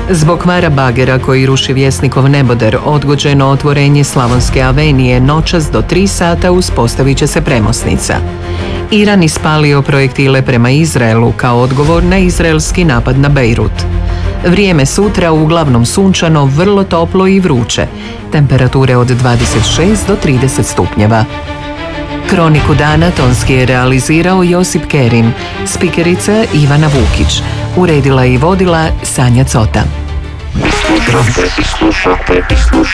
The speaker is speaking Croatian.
Zbog kvara bagera koji ruši Vjesnikov neboder, odgođeno otvorenje Slavonske avenije noćas do 3 sata uspostavit će se premosnica. Iran ispalio projektile prema Izraelu kao odgovor na izraelski napad na Bejrut. Vrijeme sutra uglavnom sunčano, vrlo toplo i vruće. Temperature od 26 do 30 stupnjeva. Kroniku dana tonski je realizirao Josip Kerin, spikerica Ivana Vukić. Uredila i vodila Sanja Cota. Slušate